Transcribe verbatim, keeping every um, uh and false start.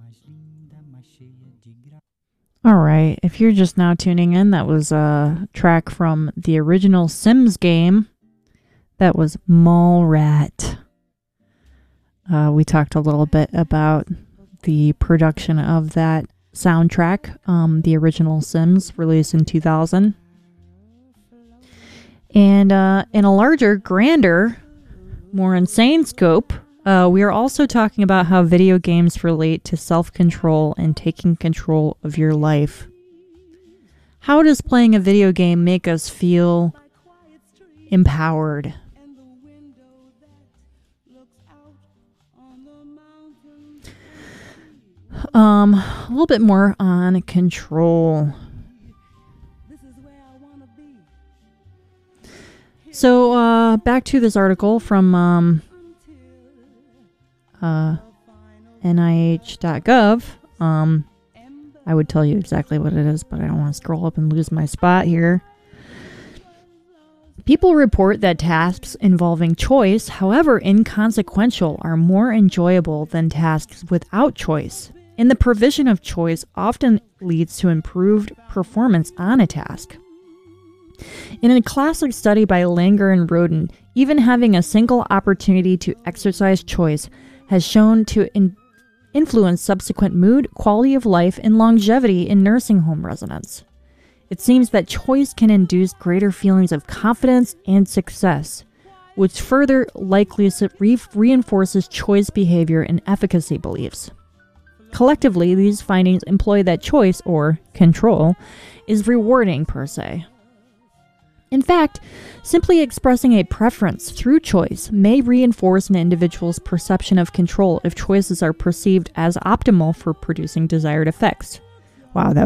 All right, if you're just now tuning in, that was a track from the original Sims game. That was Mallrat. Uh, we talked a little bit about the production of that soundtrack, um, the original Sims, released in two thousand. And uh, in a larger, grander, more insane scope, uh, we are also talking about how video games relate to self-control and taking control of your life. How does playing a video game make us feel empowered? Um, a little bit more on control. So, uh, back to this article from um, uh, N I H dot gov. Um, I would tell you exactly what it is, but I don't want to scroll up and lose my spot here. People report that tasks involving choice, however inconsequential, are more enjoyable than tasks without choice. And the provision of choice often leads to improved performance on a task. In a classic study by Langer and Roden, even having a single opportunity to exercise choice has shown to in- influence subsequent mood, quality of life, and longevity in nursing home residents. It seems that choice can induce greater feelings of confidence and success, which further likely re- reinforces choice behavior and efficacy beliefs. Collectively, these findings imply that choice, or control, is rewarding per se. In fact, simply expressing a preference through choice may reinforce an individual's perception of control if choices are perceived as optimal for producing desired effects. Wow, that